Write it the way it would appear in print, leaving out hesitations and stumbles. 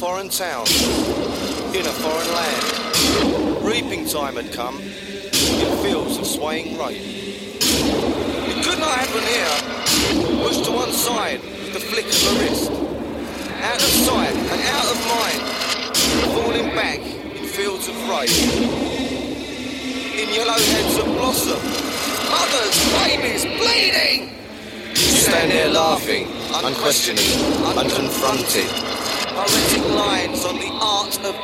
foreign town, in a foreign land. Reaping time had come, in fields of swaying rape. It could not happen here, pushed to one side with the flick of a wrist. Out of sight and out of mind, falling back in fields of rape. In yellow heads of blossom, mothers, babies, bleeding! You stand there laughing, unquestioning, unconfronted. Poetic lines on the art of